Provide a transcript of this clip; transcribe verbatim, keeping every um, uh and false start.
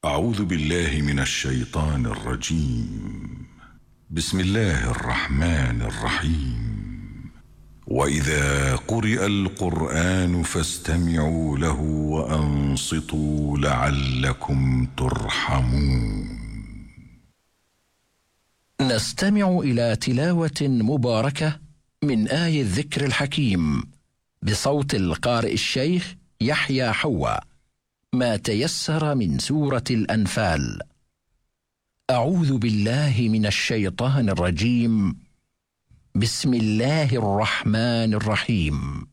أعوذ بالله من الشيطان الرجيم. بسم الله الرحمن الرحيم. وإذا قرئ القرآن فاستمعوا له وأنصتوا لعلكم ترحمون. نستمع إلى تلاوة مباركة من آي الذكر الحكيم بصوت القارئ الشيخ يحيى حواء، ما تيسر من سورة الأنفال. أعوذ بالله من الشيطان الرجيم. بسم الله الرحمن الرحيم.